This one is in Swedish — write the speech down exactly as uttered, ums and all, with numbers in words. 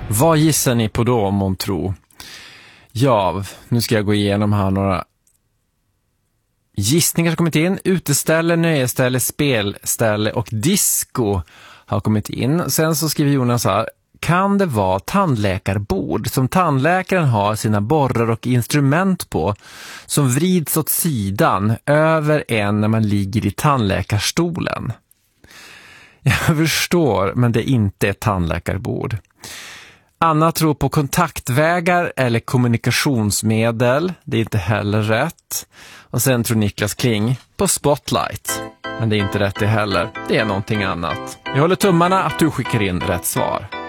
Vad gissar ni på då, månntro? Ja, nu ska jag gå igenom här några gissningar som kommit in. Uteställe, nöjeställe, spelställe och disco har kommit in. Sen så skriver Jonas här: kan det vara tandläkarbord som tandläkaren har sina borrar och instrument på, som vrids åt sidan över en när man ligger i tandläkarstolen? Jag förstår, men det är inte ett tandläkarbord. Anna tror på kontaktvägar eller kommunikationsmedel. Det är inte heller rätt. Och sen tror Niklas Kling på spotlight. Men det är inte rätt det heller. Det är någonting annat. Jag håller tummarna att du skickar in rätt svar.